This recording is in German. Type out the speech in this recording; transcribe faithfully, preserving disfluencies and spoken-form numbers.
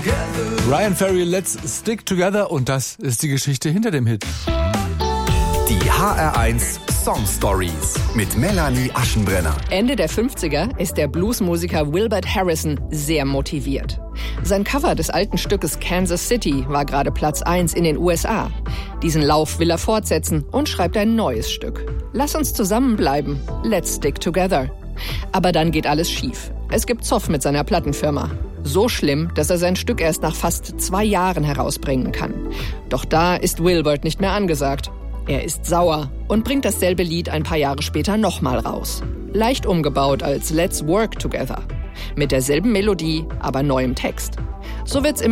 Bryan Ferry, Let's Stick Together. Und das ist die Geschichte hinter dem Hit. Die H R eins Song Stories mit Melanie Aschenbrenner. Ende der fünfziger ist der Bluesmusiker Wilbert Harrison sehr motiviert. Sein Cover des alten Stückes Kansas City war gerade Platz eins in den U S A. Diesen Lauf will er fortsetzen und schreibt ein neues Stück. Lass uns zusammenbleiben. Let's Stick Together. Aber dann geht alles schief. Es gibt Zoff mit seiner Plattenfirma. So schlimm, dass er sein Stück erst nach fast zwei Jahren herausbringen kann. Doch da ist Wilbert nicht mehr angesagt. Er ist sauer und bringt dasselbe Lied ein paar Jahre später nochmal raus. Leicht umgebaut als Let's Work Together. Mit derselben Melodie, aber neuem Text. So wird's immer